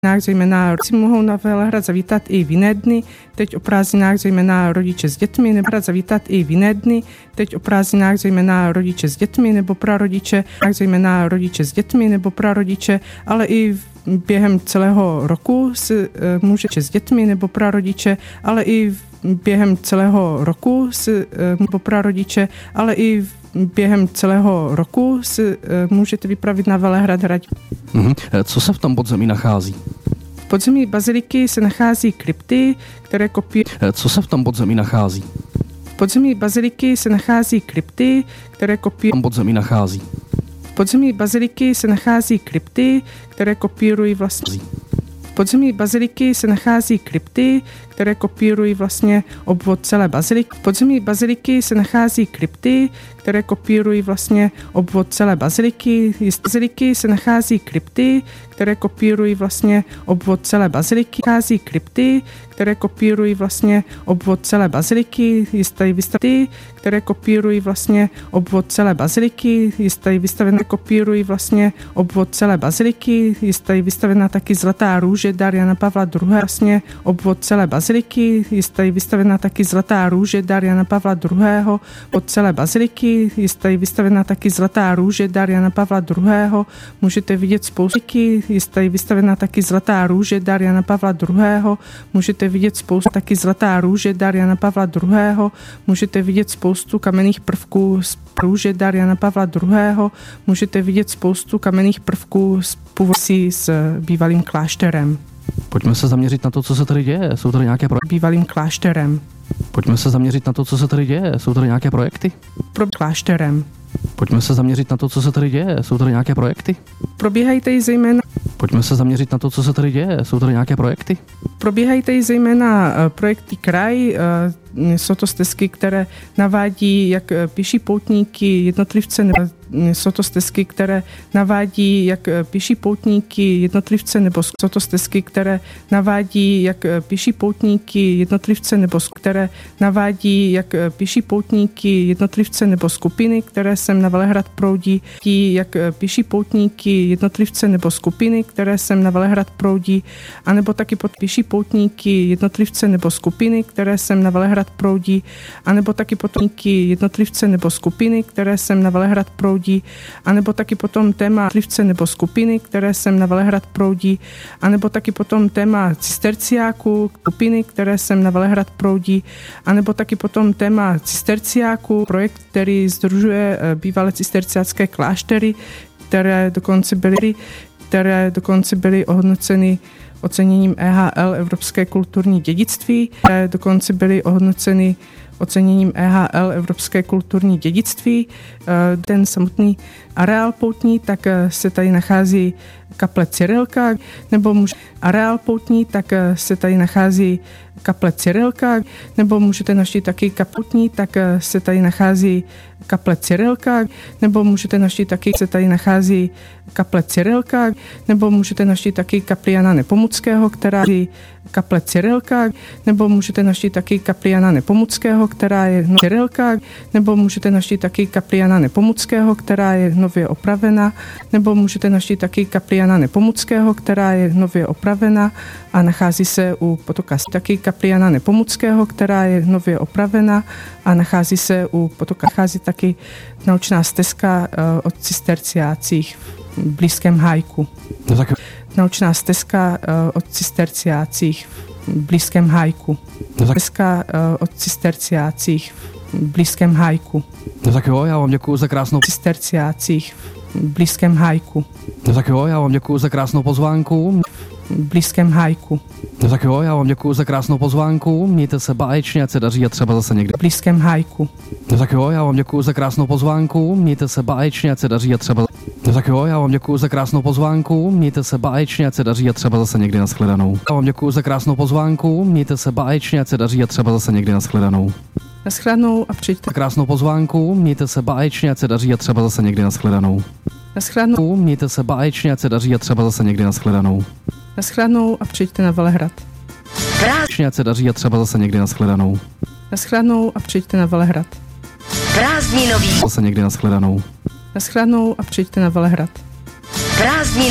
Zejména si mohou na Velehrad zavítat i v jiné dny, teď o prázdninách zejména rodiče s dětmi, nebo zavítat i v jiné dny, teď o prázdninách zejména rodiče s dětmi nebo prarodiče, zejména rodiče s dětmi nebo prarodiče, ale i během celého roku si může s dětmi nebo prarodiče, ale i během celého roku si nebo prarodiče, ale i během celého roku si můžete vypravit na Velehrad Hrad. Co se v tom podzemí nachází? V podzemí baziliky se nachází krypty, které kopírují. Co se v tom podzemí nachází? V podzemí baziliky se nachází krypty, které kopírují. V podzemí nachází. V podzemí baziliky se nachází krypty, které kopírují vlastně. V podzemí baziliky se nachází krypty, které kopírují vlastně obvod celé baziliky. V podzemí baziliky se nachází krypty, které kopírují vlastně obvod celé baziliky. Z baziliky se nachází krypty, které kopírují vlastně obvod celé baziliky. Nachází krypty, které kopírují vlastně obvod celé baziliky. Je tady vystaveny, které kopírují vlastně obvod celé baziliky. Je tady vystavené, kopírují vlastně obvod celé baziliky. Je tady vystavena taky zlatá růže dar Jana Pavla II. Vlastně obvod celé baziliky. Je tady vystavena taky zlatá růže dar Jana Pavla II. Od celé baziliky. Je tady vystavena taky zlatá růže dar Jana Pavla II. Můžete vidět spoustu. Je tady vystavena taky zlatá růže dar Jana Pavla II. Můžete vidět spoustu taky zlatá růže dar Jana Pavla II. Můžete vidět spoustu kamenných prvků z růže dar Jana Pavla II. Můžete vidět spoustu kamenných prvků z původci s bývalým klášterem. Pojďme se zaměřit na to, co se tady děje. Jsou tady nějaké projekty? Bývalým klášterem. Pojďme se zaměřit na to, co se tady děje. Jsou tady nějaké projekty? Pro klášterem. Pojďme se zaměřit na to, co se tady děje. Jsou tady nějaké projekty? Probíhají tady zejména. Pojďme se zaměřit na to, co se tady děje. Jsou tady nějaké projekty? Probíhají tady zejména projekty kraj. Jsou to stezky, které navádí jak pěší poutníky, jednotlivce, jsou to stezky, které navádí jak pěší poutníky, jednotlivce, nebo jsou to stezky, které navádí jak pěší poutníky, jednotlivce, nebo které navádí jak pěší poutníky, jednotlivce, nebo skupiny, které sem na Velehrad proudí, jak pěší poutníky, jednotlivce, nebo skupiny, které sem na Velehrad proudí, anebo taky pod pěší poutníky, jednotlivce, nebo skupiny, které sem na Velehrad proudí, anebo taky potníky, jednotlivce, nebo skupiny, které sem na Velehrad proudí, anebo taky potom téma jednotlivce nebo skupiny, které sem na Velehrad proudí, anebo taky potom téma cisterciáků, skupiny, které sem na Velehrad proudí, anebo taky potom téma cisterciáků, projekt, který sdružuje bývalé cisterciácké kláštery, které dokonce byly ohodnoceny oceněním EHL Evropské kulturní dědictví, které dokonce byly ohodnoceny oceněním EHL Evropské kulturní dědictví. Ten samotný areál poutní, tak se tady nachází kaple Cyrilka, nebo areál poutní, tak se tady nachází kaple Cyrilka, nebo můžete navštívit taky kaputní, tak se tady nachází kaple Cyrilka, nebo můžete navštívit taky, se tady nachází kaple Cyrilka, nebo můžete navštívit taky kapli Jana Nepomuckého, která je kaple Cyrilka, nebo můžete navštívit taky kapli Jana Nepomuckého, která je Cyrilka, nebo můžete navštívit taky kapli Jana Nepomuckého, která je nově opravena, nebo můžete navštívit taky kapli Jana Nepomuckého, která je nově opravena a nachází se u potoka. Taky kapli Jana Nepomuckého, která je nově opravena a nachází se u potoka. Nachází taky naučná stezka od cisterciácích v blízkém Hájku. Naučná stezka od cisterciácích v blízkém Hájku. Stezka od cisterciácích v blízkém Hájku. No tak jo, já vám děkuju za krásnou cisterciácích v blízkém Hájku. No tak jo, já vám děkuju za krásnou pozvánku. V blízkém Hájku. No tak jo, já vám děkuju za krásnou pozvánku. Mějte se báječně, ať se daří a třeba zase někde. V blízkém Hájku. No tak jo, já vám děkuju za krásnou pozvánku. Mějte se báječně, ať se daří a třeba. No tak jo, já vám děkuju za krásnou pozvánku. Mějte se báječně, ať se daří a třeba zase někdy nashledanou. Já vám děkuju za krásnou pozvánku. Mějte se báječně, ať se daří a třeba zase někdy nashledanou. Naschledanou a přijďte. Krásnou pozvánku. Mějte se báječně, ať se daří a třeba zase někdy nashledanou. Naschledanou. Mějte se báječně, ať se daří a třeba zase někdy nashledanou. Naschledanou a přijďte na Velehrad. Krásně, ať se daří a třeba zase někdy nashledanou. Naschledanou a přijďte na Velehrad. Prázdninový. Zase někdy nashledanou. Naschledanou a přijďte na Velehrad. Prázdninový.